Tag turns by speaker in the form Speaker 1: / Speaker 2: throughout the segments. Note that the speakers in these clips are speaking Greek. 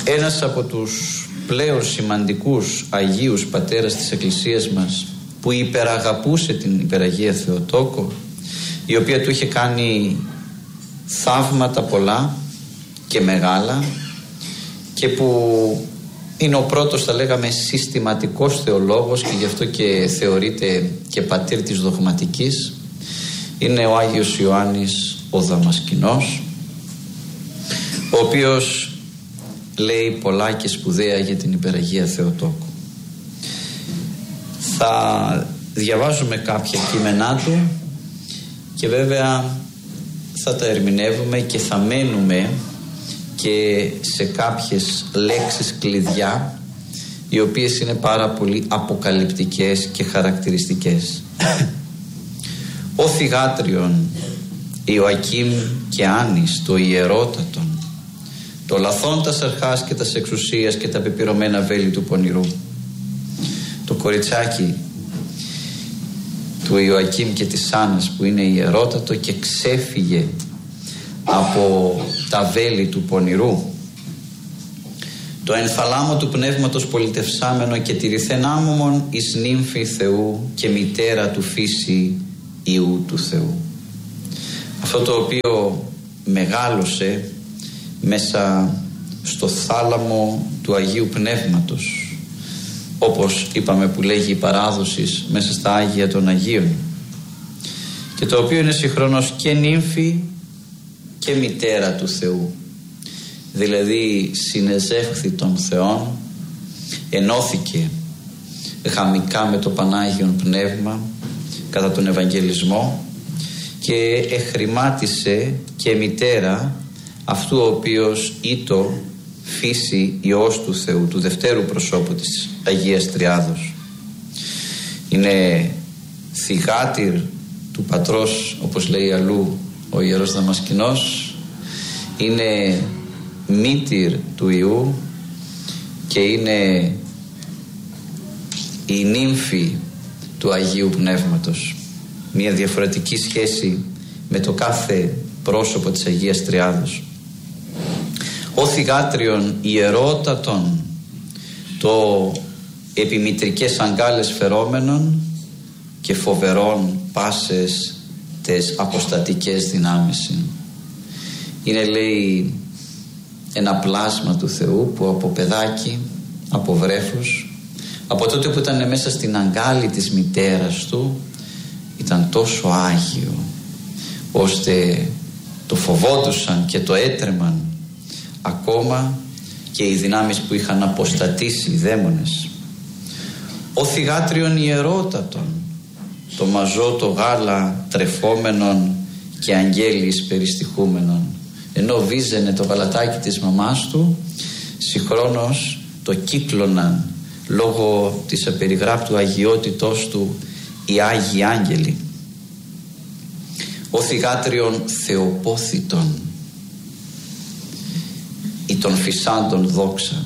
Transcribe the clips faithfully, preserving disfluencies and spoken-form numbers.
Speaker 1: Ένας από τους πλέον σημαντικούς Αγίους Πατέρας της Εκκλησίας μας, που υπεραγαπούσε την Υπεραγία Θεοτόκο, η οποία του είχε κάνει θαύματα πολλά και μεγάλα, και που είναι ο πρώτος, θα λέγαμε, συστηματικός θεολόγος, και γι' αυτό και θεωρείται και πατήρ της δογματικής, είναι ο Άγιος Ιωάννης ο Δαμασκηνός, ο οποίος λέει πολλά και σπουδαία για την Υπεραγία Θεοτόκου. Θα διαβάζουμε κάποια κείμενά του και βέβαια θα τα ερμηνεύουμε και θα μένουμε και σε κάποιες λέξεις κλειδιά, οι οποίες είναι πάρα πολύ αποκαλυπτικές και χαρακτηριστικές. Ο θυγάτριον Ιωακήμ και Άνης, το ιερότατον, το λαθών τας αρχάς και τας εξουσίας και τα πεπυρωμένα βέλη του πονηρού. Το κοριτσάκι του Ιωακήμ και της Άννας, που είναι ιερότατο και ξέφυγε από τα βέλη του πονηρού. Το ενθαλάμο του πνεύματος πολιτευσάμενο και τηρηθέν άμωμον εις νύμφη Θεού και μητέρα του φύση Υιού του Θεού. Αυτό το οποίο μεγάλωσε μέσα στο θάλαμο του Αγίου Πνεύματος, όπως είπαμε, που λέγει η παράδοση, μέσα στα Άγια των Αγίων, και το οποίο είναι συγχρόνως και νύμφη και μητέρα του Θεού, δηλαδή συνεζεύχθη των Θεών, ενώθηκε γαμικά με το Πανάγιον Πνεύμα κατά τον Ευαγγελισμό και εχρημάτισε και μητέρα αυτού ο οποίος ήτο φύση Υιός του Θεού, του δευτέρου προσώπου της Αγίας Τριάδος. Είναι θυγάτηρ του πατρός, όπως λέει αλλού ο Ιερός Δαμασκηνός, είναι μήτηρ του Υιού και είναι η νύμφη του Αγίου Πνεύματος. Μια διαφορετική σχέση με το κάθε πρόσωπο της Αγίας Τριάδος. Ο θυγάτριον ιερότατον, το επιμητρικές αγκάλες φερόμενων και φοβερών πάσες τες αποστατικές δυνάμεις. Είναι, λέει, ένα πλάσμα του Θεού που από παιδάκι, από βρέφος, από τότε που ήταν μέσα στην αγκάλη της μητέρας του, ήταν τόσο άγιο ώστε το φοβόντουσαν και το έτρεμαν ακόμα και οι δυνάμεις που είχαν αποστατήσει, οι δαίμονες. Ο θυγάτριον ιερότατον, το μαζό το γάλα τρεφόμενον και αγγέλης περιστοιχούμενον. Ενώ βίζαινε το γαλατάκι της μαμάς του, συγχρόνως το κύκλωναν λόγω της απεριγράπτου αγιότητός του οι Άγιοι Άγγελοι. Ο θυγάτριον θεοπόθητον, ή των φυσάντων δόξα.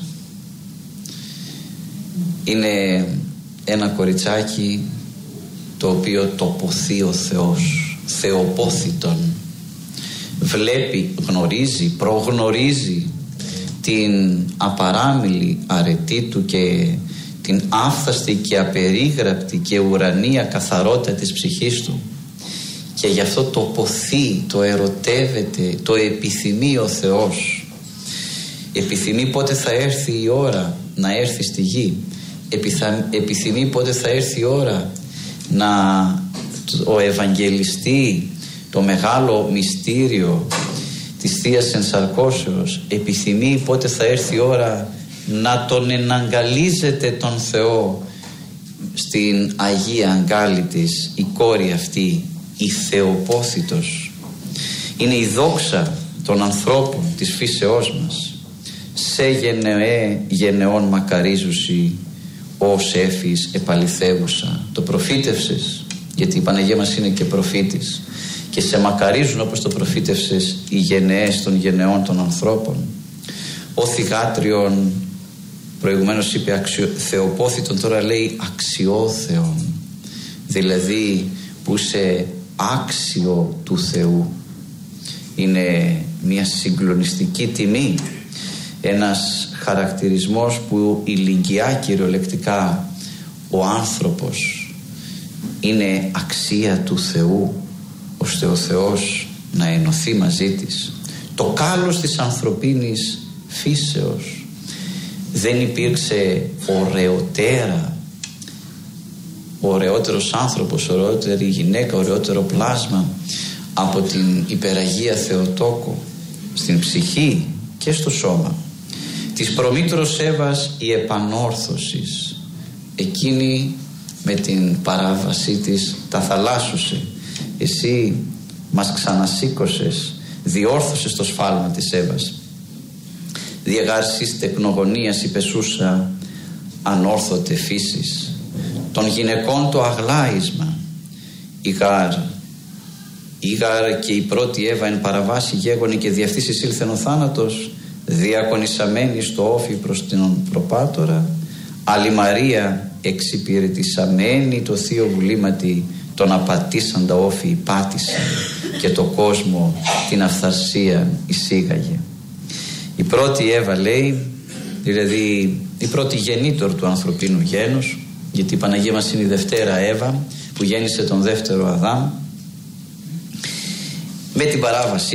Speaker 1: Είναι ένα κοριτσάκι το οποίο το ποθεί ο Θεός, θεοπόθητον. Βλέπει, γνωρίζει, προγνωρίζει την απαράμιλη αρετή του και την άφθαστη και απερίγραπτη και ουρανία καθαρότητα της ψυχής του, και γι' αυτό το ποθεί, το ερωτεύεται, το επιθυμεί ο Θεός. Επιθυμεί πότε θα έρθει η ώρα να έρθει στη γη. Επιθα... επιθυμεί πότε θα έρθει η ώρα να ο Ευαγγελιστή το μεγάλο μυστήριο της Θείας Ενσαρκώσεως. Επιθυμεί πότε θα έρθει η ώρα να τον εναγκαλίζεται τον Θεό στην Αγία Αγκάλη της, η κόρη αυτή, η Θεοπόθητος. Είναι η δόξα των ανθρώπων της φύσεώς μας. Σε γενεέ γενεών μακαρίζουσι ως έφης επαληθεύουσα. Το προφήτευσες, γιατί η Παναγία μας είναι και προφήτης, και σε μακαρίζουν όπως το προφήτευσες οι γενεές των γενεών των ανθρώπων. Ο θυγάτριον, προηγουμένως είπε αξιο, θεοπόθητον, τώρα λέει αξιόθεον, δηλαδή που είσαι άξιο του Θεού. Είναι μια συγκλονιστική τιμή, ένας χαρακτηρισμός που ηλικιά κυριολεκτικά ο άνθρωπος είναι αξία του Θεού, ώστε ο Θεός να ενωθεί μαζί της. Το κάλος της ανθρωπίνης φύσεως. Δεν υπήρξε ωραιότερα, ωραιότερος άνθρωπος, ωραιότερη γυναίκα, ωραιότερο πλάσμα από την υπεραγία Θεοτόκο στην ψυχή και στο σώμα. Της προμήτρος Εύας η επανόρθωσης, εκείνη με την παράβασή της τα θαλάσσουσε. Εσύ μας ξανασήκωσες, διόρθωσες το σφάλμα της Εύας. Διεγάρσης τεκνογωνίας υπεσούσα ανόρθωτε φύσης. Των γυναικών το αγλάισμα. Η γάρ, η γάρ και η πρώτη Εύα εν παραβάση γέγονε και δι' αυτής εισήλθεν ο θάνατος, διακονισαμένη στο όφι προς την προπάτορα. Άλλη Μαρία εξυπηρετησαμένη το θείο βουλήματι, τον απατήσαντα όφι υπάτησε και το κόσμο την αυθαρσία εισήγαγε. Η πρώτη Εύα, λέει, δηλαδή η πρώτη γεννήτωρ του ανθρωπίνου γένους, γιατί η Παναγία μας είναι η δευτέρα Εύα που γέννησε τον δεύτερο Αδάμ, με την παράβαση